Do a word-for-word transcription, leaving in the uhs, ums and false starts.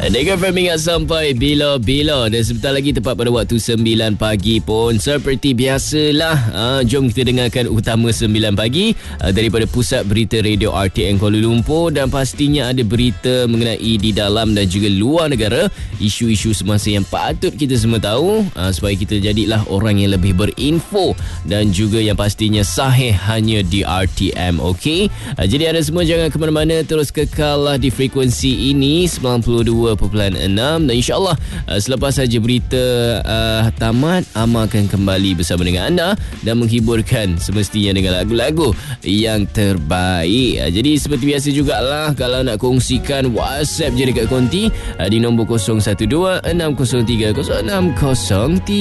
Dengar Fahmi ingat sampai bila-bila. Dan sebentar lagi tepat pada waktu sembilan pagi pun. Seperti biasalah, ha, jom kita dengarkan utama sembilan pagi ha, daripada Pusat Berita Radio R T M Kuala Lumpur. Dan pastinya ada berita mengenai di dalam dan juga luar negara, isu-isu semasa yang patut kita semua tahu, ha, supaya kita jadilah orang yang lebih berinfo dan juga yang pastinya sahih hanya di R T M. Okey, ha, jadi anda semua jangan ke mana-mana, terus kekallah di frekuensi ini sembilan puluh dua perpuluhan enam. Dan insyaAllah uh, selepas saja berita uh, tamat, Amar akan kembali bersama dengan anda dan menghiburkan semestinya dengan lagu-lagu yang terbaik. uh, Jadi seperti biasa jugalah, kalau nak kongsikan, WhatsApp je dekat konti uh, di nombor kosong satu dua enam kosong tiga kosong enam kosong tiga.